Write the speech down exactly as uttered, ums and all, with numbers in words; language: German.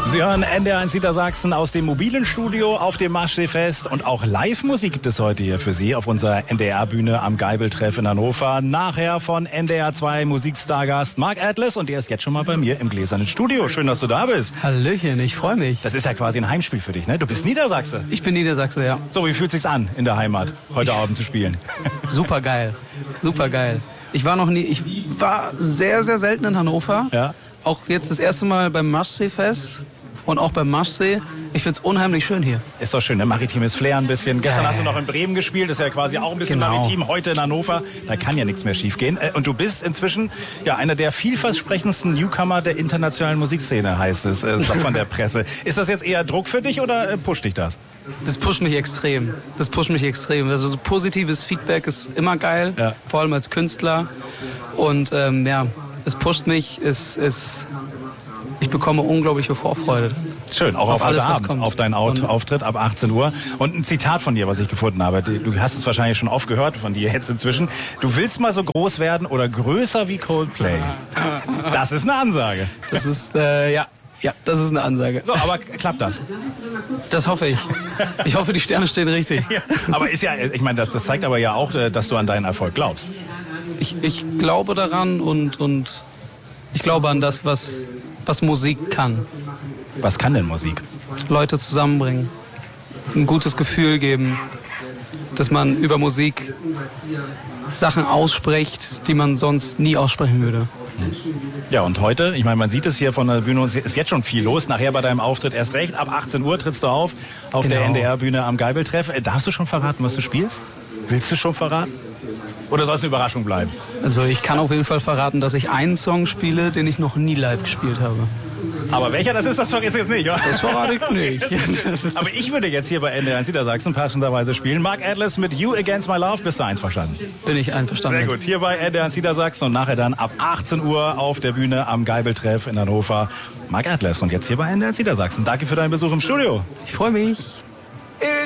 Sie hören N D R eins Niedersachsen aus dem mobilen Studio auf dem Maschsee-Fest und auch Live-Musik gibt es heute hier für Sie auf unserer N D R-Bühne am Geibeltreff in Hannover. Nachher von N D R zwei Musikstargast Mark Atlas und der ist jetzt schon mal bei mir im gläsernen Studio. Schön, dass du da bist. Hallöchen, ich freue mich. Das ist ja quasi ein Heimspiel für dich, ne? Du bist Niedersachse. Ich bin Niedersachse, ja. So, wie fühlt es sich an, in der Heimat heute Abend zu spielen? Super geil, super geil. Ich war noch nie, ich war sehr, sehr selten in Hannover. Ja. Auch jetzt das erste Mal beim Maschsee-Fest und auch beim Maschsee. Ich find's unheimlich schön hier. Ist doch schön, ne? Maritimes Flair ein bisschen. Gestern Ja, hast du ja. noch in Bremen gespielt, ist ja quasi auch ein bisschen Genau. maritim. Heute in Hannover, da kann ja nichts mehr schiefgehen. Und du bist inzwischen ja einer der vielversprechendsten Newcomer der internationalen Musikszene, heißt es äh, von der Presse. Ist das jetzt eher Druck für dich oder äh, pusht dich das? Das pusht mich extrem. Das pusht mich extrem. Also so positives Feedback ist immer geil, Ja. vor allem als Künstler. Und ähm, ja, es pusht mich, es, es, ich bekomme unglaubliche Vorfreude. Schön, auch auf, Auf alles, heute was Abend, kommt. auf deinen Out- Und- Auftritt ab achtzehn Uhr. Und ein Zitat von dir, was ich gefunden habe. Du hast es wahrscheinlich schon oft gehört von dir jetzt inzwischen. Du willst mal so groß werden oder größer wie Coldplay. Das ist eine Ansage. Das ist, äh, ja, ja, das ist eine Ansage. So, aber klappt das? Das hoffe ich. Ich hoffe, die Sterne stehen richtig. Ja, aber ist ja, ich meine, das, das zeigt aber ja auch, äh, dass du an deinen Erfolg glaubst. Ich, ich glaube daran und, und ich glaube an das, was, was Musik kann. Was kann denn Musik? Leute zusammenbringen, ein gutes Gefühl geben, dass man über Musik Sachen ausspricht, die man sonst nie aussprechen würde. Ja, und heute, ich meine, man sieht es hier von der Bühne, es ist jetzt schon viel los. Nachher bei deinem Auftritt erst recht. Ab achtzehn Uhr trittst du auf, auf Genau. der N D R-Bühne am Geibeltreff. Äh, Darfst du schon verraten, was du spielst? Willst du schon verraten? Oder soll es eine Überraschung bleiben? Also ich kann auf jeden Fall verraten, dass ich einen Song spiele, den ich noch nie live gespielt habe. Aber welcher das ist, das verrätst du jetzt nicht, oder? Das verrate ich nicht. Aber ich würde jetzt hier bei N D R eins Niedersachsen passenderweise spielen. Mark Atlas mit You Against My Love. Bist du einverstanden? Bin ich einverstanden. Sehr gut. Hier bei N D R eins Niedersachsen und nachher dann ab achtzehn Uhr auf der Bühne am Geibeltreff in Hannover. Mark Atlas und jetzt hier bei N D R eins Niedersachsen. Danke für deinen Besuch im Studio. Ich freue mich.